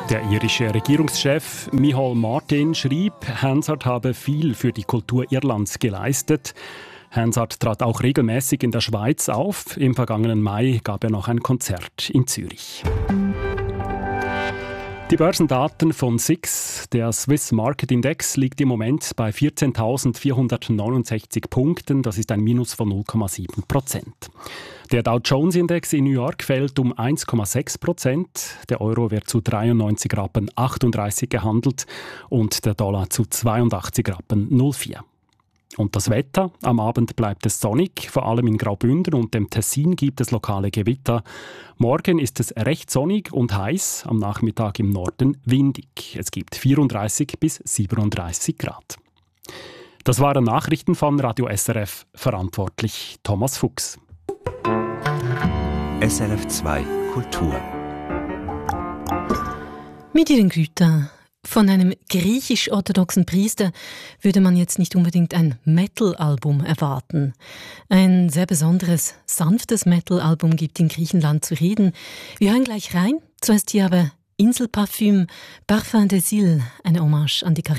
Der irische Regierungschef Micheál Martin schrieb, Hansard habe viel für die Kultur Irlands geleistet. Hansard trat auch regelmäßig in der Schweiz auf. Im vergangenen Mai gab er noch ein Konzert in Zürich. Die Börsendaten von SIX, der Swiss Market Index, liegt im Moment bei 14.469 Punkten. Das ist ein Minus von 0,7%. Der Dow Jones Index in New York fällt um 1,6%. Der Euro wird zu 93,38 Rappen gehandelt und der Dollar zu 82,04 Rappen. Und das Wetter? Am Abend bleibt es sonnig, vor allem in Graubünden und dem Tessin gibt es lokale Gewitter. Morgen ist es recht sonnig und heiß, am Nachmittag im Norden windig. Es gibt 34 bis 37 Grad. Das waren Nachrichten von Radio SRF, verantwortlich Thomas Fuchs. SRF 2 Kultur. Mit Ihren Gütern. Von einem griechisch-orthodoxen Priester würde man jetzt nicht unbedingt ein Metal-Album erwarten. Ein sehr besonderes, sanftes Metal-Album gibt in Griechenland zu reden. Wir hören gleich rein. Zuerst hier aber Inselparfüm, Parfum des Îles, eine Hommage an die